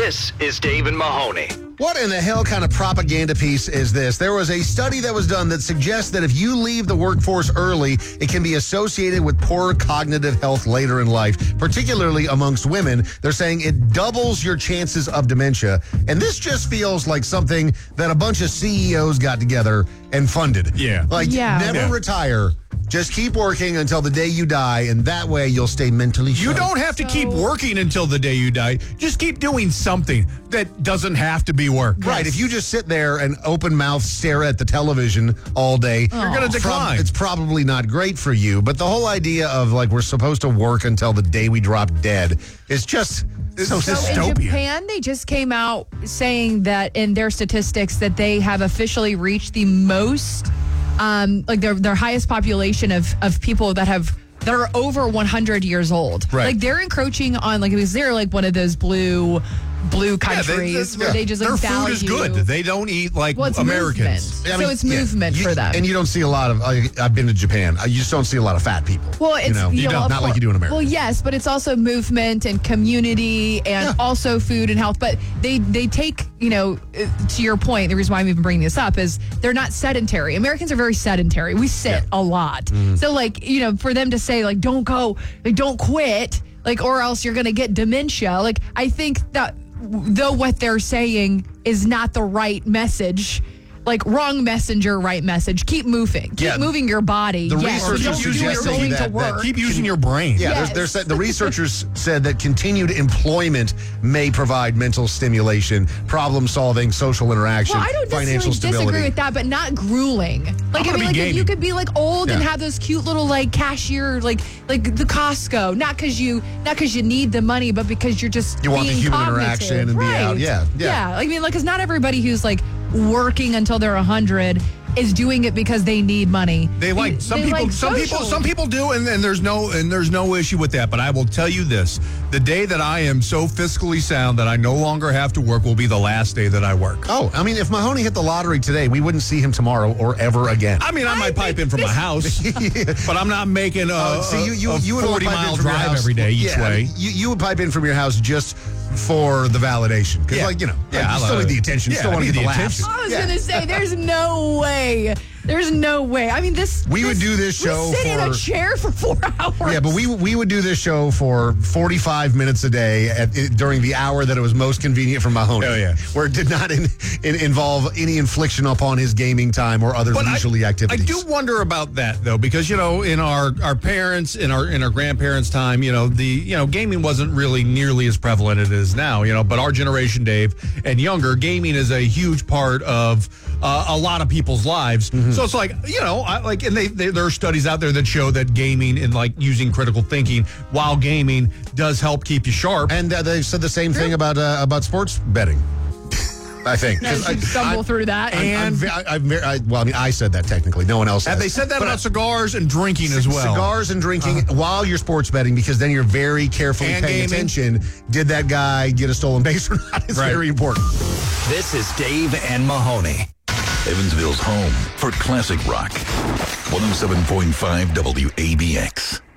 This is Dave and Mahoney. What in the hell kind of propaganda piece is this? There was a study that was done that suggests that if you leave the workforce early, it can be associated with poorer cognitive health later in life, particularly amongst women. They're saying it doubles your chances of dementia. And this just feels like something that a bunch of CEOs got together and funded. Yeah. Never retire. Just keep working until the day you die, and that way you'll stay mentally sharp. You don't have to keep working until the day you die. Just keep doing something that doesn't have to be work. Right. If you just sit there and open mouth stare at the television all day, you're going to decline. It's probably not great for you. But the whole idea of we're supposed to work until the day we drop dead is just so dystopian. In Japan, they just came out saying that in their statistics that they have officially reached the most their highest population of people that are over 100 years old. Right. Like they're encroaching on because they're like one of those blue countries where they just their value. food is good. They don't eat like it's Americans. Movement. It's movement for them. And you don't see a lot of. I've been to Japan. You just don't see a lot of fat people. Well, it's not like you do in America. Well, yes, but it's also movement and community and also food and health. But they take to your point. The reason why I'm even bringing this up is they're not sedentary. Americans are very sedentary. We sit a lot. Mm-hmm. So for them to say don't go, don't quit, or else you're going to get dementia. I think that. Though what they're saying is not the right message, wrong messenger, right message. Keep moving. Keep moving your body. The yes, researchers don't do it going to work. Keep using your brain. Yeah, yes. the researchers said that continued employment may provide mental stimulation, problem solving, social interaction, well, I don't financial stability. disagree with that, but not grueling. If you could be old and have those cute little cashier, like the Costco, not because you need the money, but because you're just you want the human cognitive. interaction and be out. Yeah. Because not everybody who's working until they're 100 is doing it because they need money. Some people do, and there's no issue with that. But I will tell you this: the day that I am so fiscally sound that I no longer have to work will be the last day that I work. Oh, if Mahoney hit the lottery today, we wouldn't see him tomorrow or ever again. I might pipe in from my house, but I'm not making a 40-mile drive every day each way. You would pipe in from your house just for the validation. Because, you still need the attention. You still want to get the laughs. I was going to say, there's no way. There's no way. We would do this show we sit in a chair for 4 hours. Yeah, but we would do this show for 45 minutes a day during the hour that it was most convenient for Mahoney. Oh, yeah. Where it did not involve any infliction upon his gaming time or other leisurely activities. I do wonder about that, though, because, in our parents, in our grandparents' time, gaming wasn't really nearly as prevalent as it is now, but our generation, Dave, and younger, gaming is a huge part of a lot of people's lives. Mm-hmm. So it's and there are studies out there that show that gaming and using critical thinking while gaming does help keep you sharp. And they said the same thing about sports betting. I think. You stumble through that. I said that technically. No one else has. And they said that about cigars and drinking as well. Cigars and drinking while you're sports betting, because then you're very carefully paying attention. Did that guy get a stolen base or not? It's very important. This is Dave and Mahoney. Evansville's home for classic rock. 107.5 WABX.